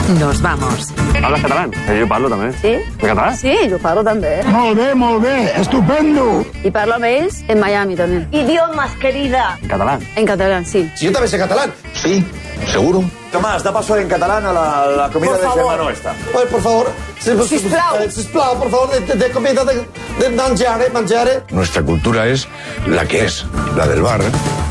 Nos vamos. Hablas catalán? Jo parlo també. Sí? En català? Sí, jo parlo també. Molt bé, estupendo. I parlo amb ells en Miami també. Idiomas, querida. En català? En català, sí. Si yo también sé catalán. Sí, seguro. Tomás, da paso en catalán a la comida Por del favor. germano esta. Ay, por favor. Sisplau, por favor, de comida, de mangiare. Nuestra cultura es la que es, la del bar, ¿eh?